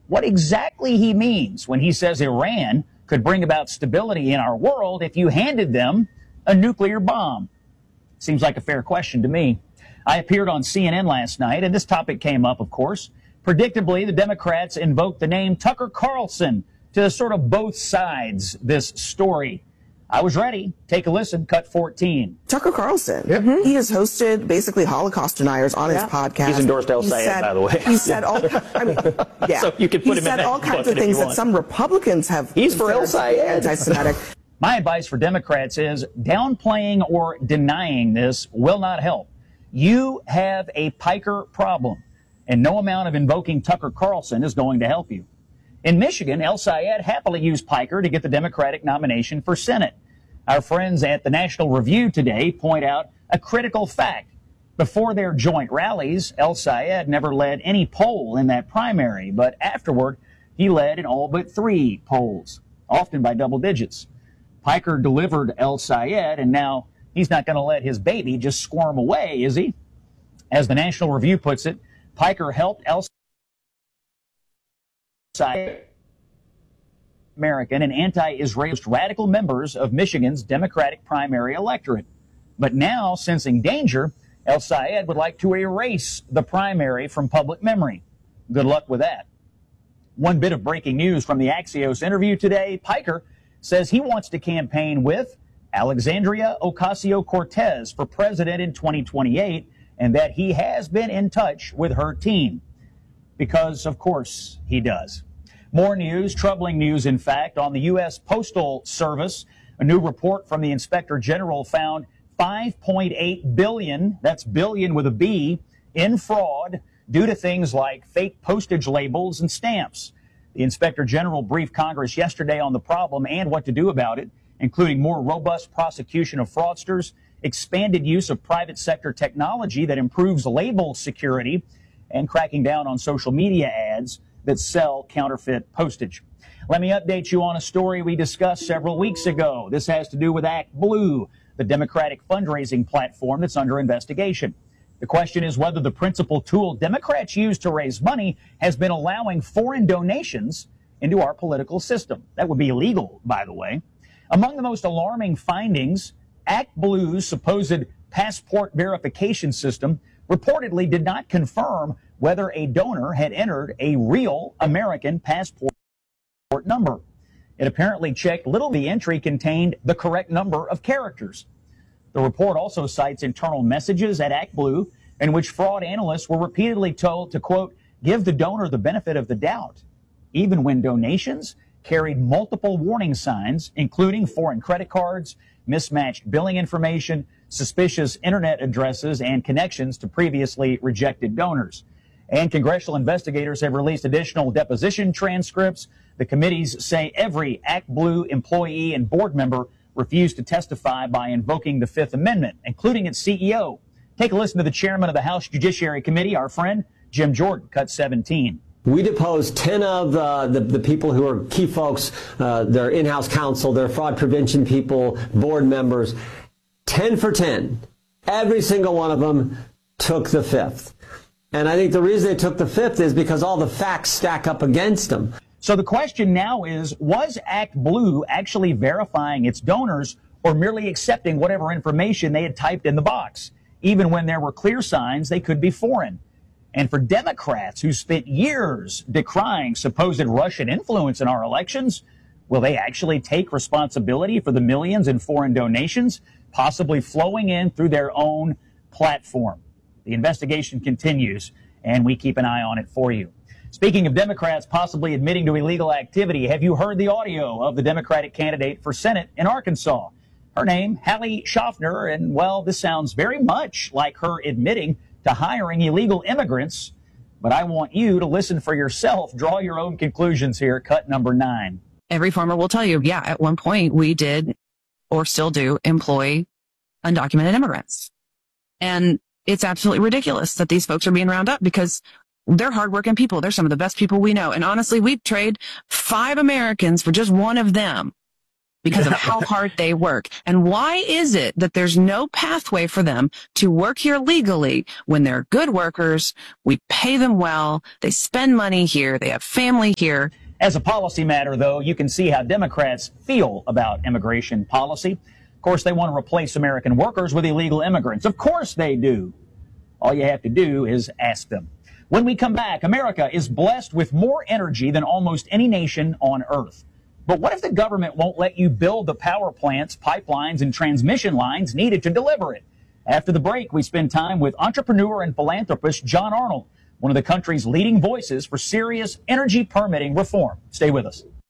what exactly he means when he says Iran could bring about stability in our world if you handed them a nuclear bomb. Seems like a fair question to me. I appeared on CNN last night, and this topic came up, of course. Predictably, the Democrats invoked the name Tucker Carlson to sort of both sides this story. I was ready. Take a listen. Cut 14. Tucker Carlson. Yep. Mm-hmm. He has hosted basically Holocaust deniers on his podcast. He's endorsed El Sayed, by the way. He said all. I mean, yeah. So you can put he him said in all kinds of things that some Republicans have. He's for El Sayed. Anti-Semitic. My advice for Democrats is downplaying or denying this will not help. You have a piker problem, and no amount of invoking Tucker Carlson is going to help you. In Michigan, El Sayed happily used piker to get the Democratic nomination for Senate. Our friends at the National Review today point out a critical fact. Before their joint rallies, El Sayed never led any poll in that primary, but afterward, he led in all but 3 polls, often by double digits. Piker delivered El Sayed, and now he's not going to let his baby just squirm away, is he? As the National Review puts it, Piker helped El Sayed, American and anti-Israelist radical members of Michigan's Democratic primary electorate. But now, sensing danger, El Sayed would like to erase the primary from public memory. Good luck with that. One bit of breaking news from the Axios interview today. Piker says he wants to campaign with Alexandria Ocasio-Cortez for president in 2028, and that he has been in touch with her team. Because, of course, he does. More news, troubling news, in fact, on the U.S. Postal Service. A new report from the Inspector General found $5.8 billion, that's billion with a B, in fraud due to things like fake postage labels and stamps. The Inspector General briefed Congress yesterday on the problem and what to do about it, including more robust prosecution of fraudsters, expanded use of private sector technology that improves label security, and cracking down on social media ads that sell counterfeit postage. Let me update you on a story we discussed several weeks ago. This has to do with ActBlue, the Democratic fundraising platform that's under investigation. The question is whether the principal tool Democrats use to raise money has been allowing foreign donations into our political system. That would be illegal, by the way. Among the most alarming findings, ActBlue's supposed passport verification system reportedly did not confirm whether a donor had entered a real American passport number. It apparently checked little the entry contained the correct number of characters. The report also cites internal messages at ActBlue in which fraud analysts were repeatedly told to, quote, give the donor the benefit of the doubt, even when donations carried multiple warning signs, including foreign credit cards, mismatched billing information, suspicious internet addresses, and connections to previously rejected donors. And congressional investigators have released additional deposition transcripts. The committees say every ActBlue employee and board member refused to testify by invoking the Fifth Amendment, including its CEO. Take a listen to the chairman of the House Judiciary Committee, our friend Jim Jordan, cut 17. We deposed 10 of the people who are key folks, their in-house counsel, their fraud prevention people, board members. 10 for 10. Every single one of them took the Fifth. And I think the reason they took the Fifth is because all the facts stack up against them. So the question now is, was ActBlue actually verifying its donors or merely accepting whatever information they had typed in the box, even when there were clear signs they could be foreign? And for Democrats who spent years decrying supposed Russian influence in our elections, will they actually take responsibility for the millions in foreign donations possibly flowing in through their own platform? The investigation continues, and we keep an eye on it for you. Speaking of Democrats possibly admitting to illegal activity, have you heard the audio of the Democratic candidate for Senate in Arkansas? Her name, Hallie Schaffner, and, well, this sounds very much like her admitting to hiring illegal immigrants. But I want you to listen for yourself. Draw your own conclusions here. Cut number 9. Every farmer will tell you, yeah, at one point we did or still do employ undocumented immigrants. And it's absolutely ridiculous that these folks are being rounded up because they're hardworking people. They're some of the best people we know. And honestly, we'd trade 5 Americans for just one of them because of how hard they work. And why is it that there's no pathway for them to work here legally when they're good workers? We pay them well. They spend money here. They have family here. As a policy matter, though, you can see how Democrats feel about immigration policy. Of course, they want to replace American workers with illegal immigrants. Of course they do. All you have to do is ask them. When we come back, America is blessed with more energy than almost any nation on earth. But what if the government won't let you build the power plants, pipelines, and transmission lines needed to deliver it? After the break, we spend time with entrepreneur and philanthropist John Arnold, one of the country's leading voices for serious energy permitting reform. Stay with us.